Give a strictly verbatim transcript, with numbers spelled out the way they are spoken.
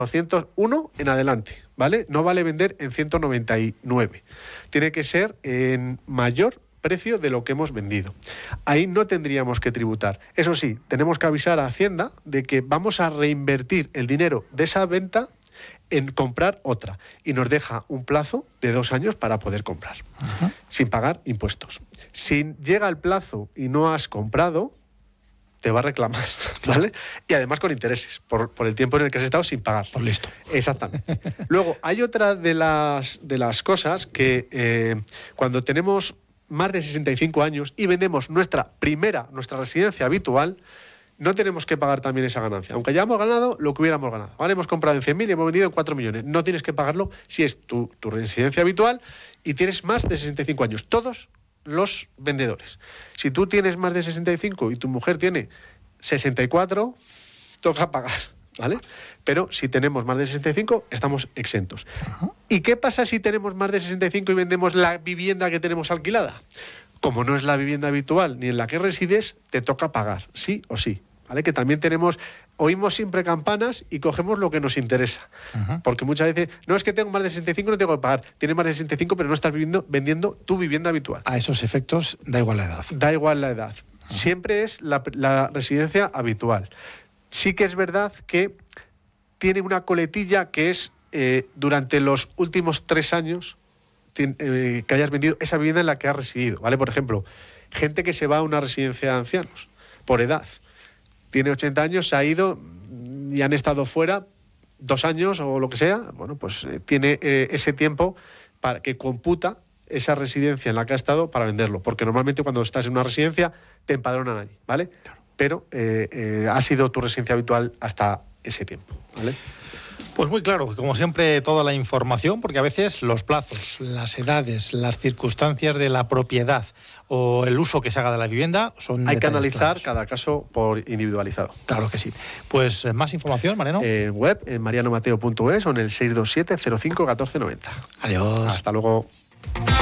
doscientos uno en adelante, ¿vale? No vale vender en ciento noventa y nueve. Tiene que ser en mayor precio de lo que hemos vendido. Ahí no tendríamos que tributar. Eso sí, tenemos que avisar a Hacienda de que vamos a reinvertir el dinero de esa venta en comprar otra. Y nos deja un plazo de dos años para poder comprar, uh-huh. sin pagar impuestos. Si llega el plazo y no has comprado, te va a reclamar, ¿vale? Y además con intereses, por, por el tiempo en el que has estado sin pagar. Por listo. Exactamente. Luego, hay otra de las, de las cosas que eh, cuando tenemos más de sesenta y cinco años y vendemos nuestra primera, nuestra residencia habitual, no tenemos que pagar también esa ganancia. Aunque hayamos ganado lo que hubiéramos ganado. Vale, hemos comprado en cien mil y hemos vendido en cuatro millones. No tienes que pagarlo si es tu, tu residencia habitual y tienes más de sesenta y cinco años. Todos los vendedores. Si tú tienes más de sesenta y cinco y tu mujer tiene sesenta y cuatro, toca pagar, ¿vale? Pero si tenemos más de sesenta y cinco, estamos exentos. Uh-huh. ¿Y qué pasa si tenemos más de sesenta y cinco y vendemos la vivienda que tenemos alquilada? Como no es la vivienda habitual ni en la que resides, te toca pagar, sí o sí, ¿vale? Que también tenemos, oímos siempre campanas y cogemos lo que nos interesa. Uh-huh. Porque muchas veces, no es que tengo más de sesenta y cinco, no tengo que pagar. Tienes más de sesenta y cinco, pero no estás viviendo, vendiendo tu vivienda habitual. A esos efectos da igual la edad. Da igual la edad. Uh-huh. Siempre es la, la residencia habitual. Sí que es verdad que tiene una coletilla que es eh, durante los últimos tres años tiene, eh, que hayas vendido esa vivienda en la que has residido, ¿vale? Por ejemplo, gente que se va a una residencia de ancianos por edad. Tiene ochenta años, se ha ido y han estado fuera dos años o lo que sea, bueno, pues eh, tiene eh, ese tiempo para que computa esa residencia en la que ha estado para venderlo, porque normalmente cuando estás en una residencia te empadronan allí, ¿vale? Claro. Pero eh, eh, ha sido tu residencia habitual hasta ese tiempo, ¿vale? Pues muy claro, como siempre, toda la información, porque a veces los plazos, las edades, las circunstancias de la propiedad o el uso que se haga de la vivienda son hay que analizar claros. Cada caso por individualizado. Claro que sí. Pues más información, Mariano. En web, en mariano mateo punto es o en el seis dos siete cero cinco uno cuatro nueve cero. Adiós. Hasta luego.